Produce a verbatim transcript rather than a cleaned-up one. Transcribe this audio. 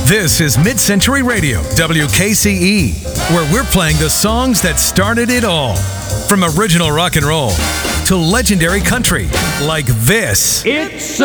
This is Mid-Century Radio, W K C E, where we're playing the songs that started it all. From original rock and roll to legendary country, like this. It's